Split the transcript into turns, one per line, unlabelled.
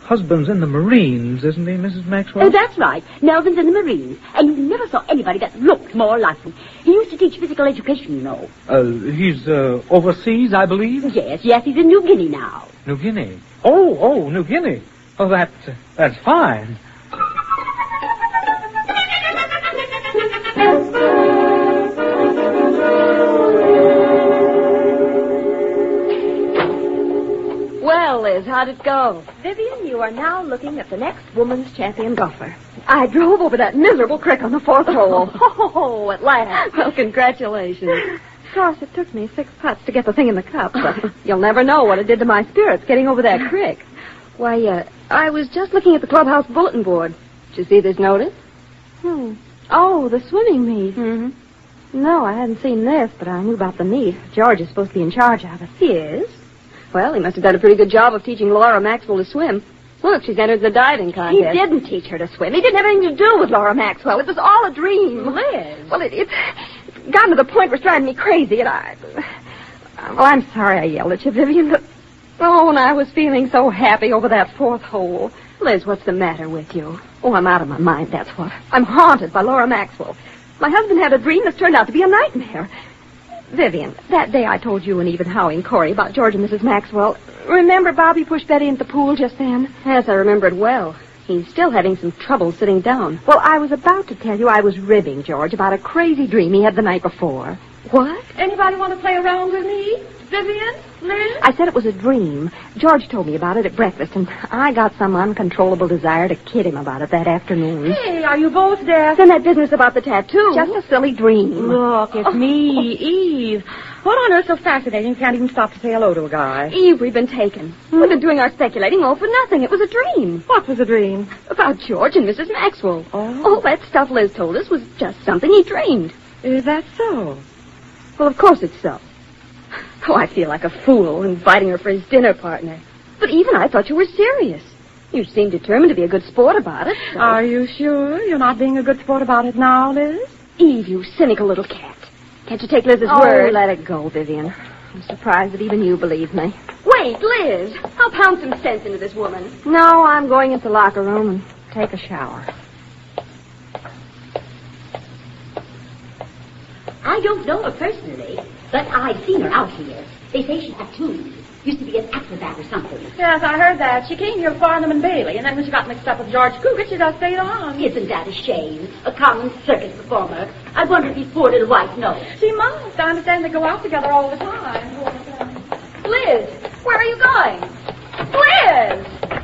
husband's in the Marines, isn't he, Mrs. Maxwell?
Oh, that's right. Melvin's in the Marines. And you never saw anybody that looked more like him. He used to teach physical education, you know.
He's overseas, I believe?
Yes, he's in New Guinea now.
New Guinea? Oh, New Guinea. Oh, that's fine.
Well, Liz, how'd it go?
Vivian, you are now looking at the next woman's champion golfer. I drove over that miserable creek on the fourth hole.
Oh, at last. Well, congratulations.
Of course, it took me 6 putts to get the thing in the cup, but you'll never know what it did to my spirits getting over that creek.
Why, I was just looking at the clubhouse bulletin board. Did you see this notice?
Oh, the swimming meet.
Mm-hmm.
No, I hadn't seen this, but I knew about the meet. George is supposed to be in charge of it.
He is? Well, he must have done a pretty good job of teaching Laura Maxwell to swim. Look, she's entered the diving contest.
He didn't teach her to swim. He didn't have anything to do with Laura Maxwell. It was all a dream.
Liz.
Well, it's gotten to the point where it's driving me crazy, and I'm sorry I yelled at you, Vivian, but... Oh, and I was feeling so happy over that fourth hole.
Liz, what's the matter with you?
Oh, I'm out of my mind, that's what. I'm haunted by Laura Maxwell. My husband had a dream that's turned out to be a nightmare. Vivian, that day I told you and even Howie and Corey about George and Mrs. Maxwell. Remember Bobby pushed Betty into the pool just then?
Yes, I remember it well. He's still having some trouble sitting down.
Well, I was about to tell you I was ribbing George about a crazy dream he had the night before.
What?
Anybody want to play around with me? Vivian? Liz?
I said it was a dream. George told me about it at breakfast, and I got some uncontrollable desire to kid him about it that afternoon.
Hey, are you both deaf?
Then that business about the tattoo. Just a silly dream.
Look, it's me, Eve. What on earth's so fascinating you can't even stop to say hello to a guy?
Eve, we've been taken. We've been doing our speculating all for nothing. It was a dream.
What was a dream?
About George and Mrs. Maxwell.
Oh.
All that stuff Liz told us was just something he dreamed.
Is that so?
Well, of course it's so. Oh, I feel like a fool inviting her for his dinner partner. But even I thought you were serious. You seemed determined to be a good sport about it. So.
Are you sure you're not being a good sport about it now, Liz?
Eve, you cynical little cat. Can't you take Liz's word? Let it go, Vivian. I'm surprised that even you believe me.
Wait, Liz. I'll pound some sense into this woman.
No, I'm going into the locker room and take a shower.
I don't know her personally, but I've seen her out here. They say she's tattoos. Used to be an acrobat or something.
Yes, I heard that. She came here with Farnham and Bailey, and then when she got mixed up with George Cougar, she just stayed on.
Isn't that a shame? A common circus performer. I wonder if these poor little white know.
She must. I understand they go out together all the time.
Liz, where are you going? Liz!